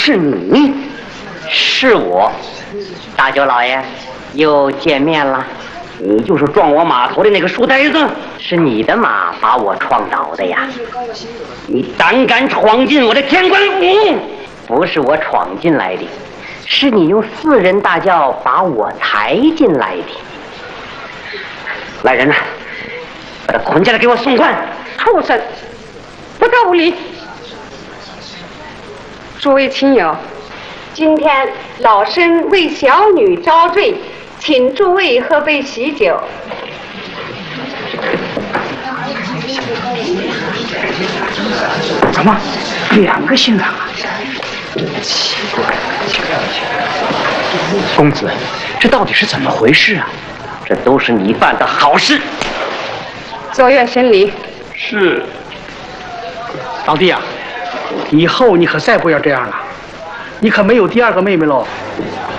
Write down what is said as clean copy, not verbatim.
是你？是我，大舅老爷，又见面了。你就是撞我马头的那个书呆子，是你的马把我撞倒的呀！你胆敢闯进我的天官府？不是我闯进来的，是你用4人大轿把我抬进来的。来人呐，把他捆起来给我送官！ 畜生，不得无礼！诸位亲友，今天老身为小女招罪，请诸位喝杯喜酒。 怎么2个新郎啊？奇怪，公子，这到底是怎么回事啊？ 这都是你办的好事。 坐院审理。 是。老弟啊，以后你可再不要这样了，你可没有第2个妹妹喽。